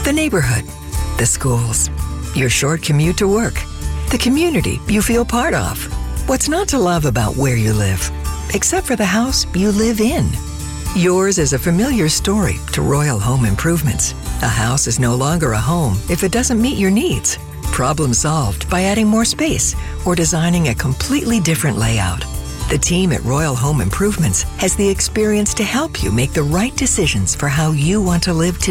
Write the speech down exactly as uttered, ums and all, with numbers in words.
The neighborhood, the schools, your short commute to work, the community you feel part of. What's not to love about where you live, except for the house you live in? Yours is a familiar story to Royal Home Improvements. A house is no longer a home if it doesn't meet your needs. Problem solved by adding more space or designing a completely different layout. The team at Royal Home Improvements has the experience to help you make the right decisions for how you want to live today.